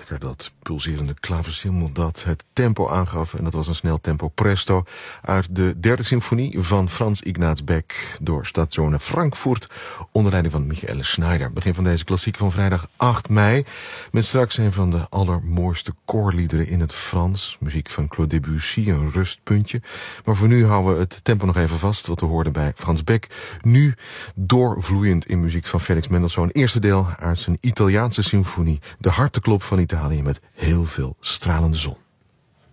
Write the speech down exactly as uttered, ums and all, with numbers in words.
lekker, dat pulserende klaversymbol dat het tempo aangaf. En dat was een snel tempo presto uit de derde symfonie van Franz Ignaz Beck door Stadtzone Frankfurt onder leiding van Michael Schneider. Begin van deze klassiek van vrijdag acht mei met straks een van de allermooiste koorliederen in het Frans. Muziek van Claude Debussy, een rustpuntje. Maar voor nu houden we het tempo nog even vast wat we hoorden bij Franz Beck. Nu doorvloeiend in muziek van Felix Mendelssohn. Eerste deel uit zijn Italiaanse symfonie, de harteklop van Italië met heel veel stralende zon.